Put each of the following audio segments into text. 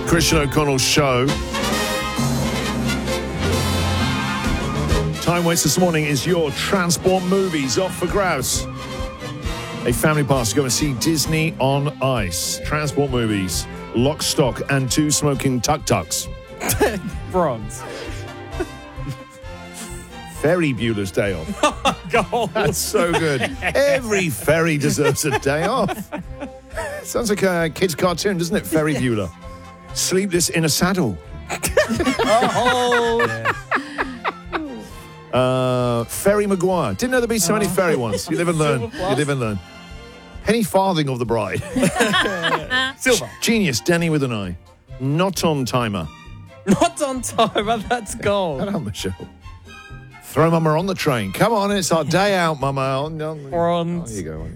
Christian O'Connell's show. Time waste this morning is your transport movies off for grabs. A family pass to go and see Disney on Ice. Transport movies, Lock, Stock, and Two Smoking Tuk-Tuks. Bronze. Ferry Bueller's Day Off. Gold. That's so good. Every ferry deserves a day off. Sounds like a kid's cartoon, doesn't it? Ferry Bueller. Sleepless in a Saddle. Ferry Maguire. Didn't know there'd be so many ferry ones. You live and learn. You live and learn. Penny Farthing of the Bride. Silver. Genius, Danny with an eye. Not on Timer. Not on time, that's gold. Hello, Michelle. Throw Mama on the train. Come on, it's our day out, Mama. Bronze. There you go.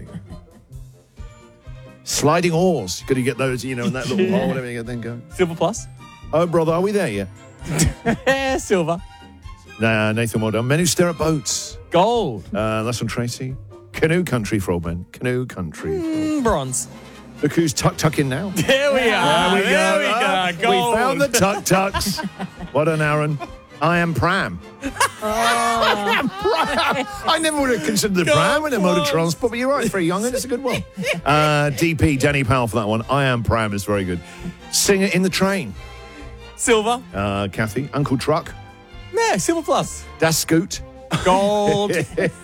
Sliding oars. You've got to get those, in that little hole and everything, and then go. Silver plus. Oh, brother, are we there yet? Silver. Nah, Nathan, well done. Men Who Stare at Boats. Gold. That's from Tracy. Canoe Country for old men. Canoe Country. Bronze. Look who's tuck-tucking now. There we are. There we go. Gold. We found the tuk-tuks. Well done, Aaron. I am Pram. I am Pram. I never would have considered the Pram in a mode of transport, but you're right, for a young one, it's a good one. DP, Danny Powell for that one. I am Pram is very good. Singer in the Train. Silver. Kathy. Uncle Truck. Yeah, silver plus. Das Scoot. Gold.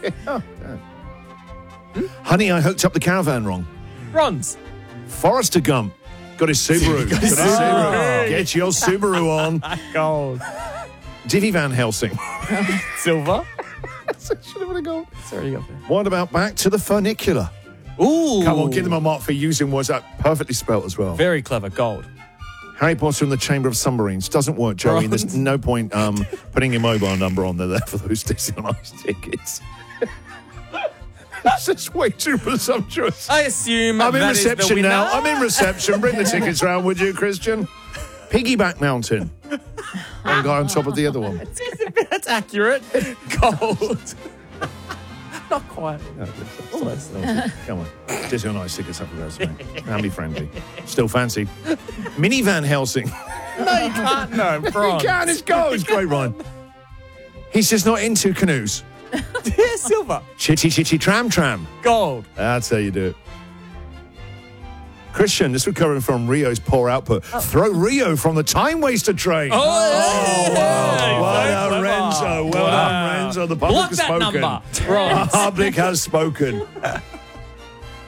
Honey, I hooked up the caravan wrong. Bronze. Forrester Gump. Got his Subaru. Got his Subaru. Get your Subaru on. Gold. Divvy Van Helsing. Silver. Should have been a gold. It's already up there. What about Back to the Funicular? Ooh. Come on, give them a mark for using words that perfectly spelt as well. Very clever. Gold. Harry Potter and the Chamber of Submarines. Doesn't work, Joey. And there's no point putting your mobile number on there for those Disney on Ice tickets. It's just way too presumptuous. I assume I'm in that is the reception winner. now. I'm in reception. Bring the tickets round, would you, Christian? Piggyback Mountain. One guy on top of the other one. That's accurate. Gold. Not quite. Almost. Come on. Disney on Ice tickets up for those, mate. Family friendly. Still fancy. Mini Van Helsing. No, you can't. No, bronze. You can. It's gold. It's great rhyme. He's just not into canoes. Yeah, silver. Chitty Chitty Tram Tram. Gold. That's how you do it. Christian, this recovering from Rio's poor output. Throw Rio from the Time Waster train. Wow. Well done, Renzo. Well done, Renzo. The public Block has that spoken. number. Bronze. The public has spoken.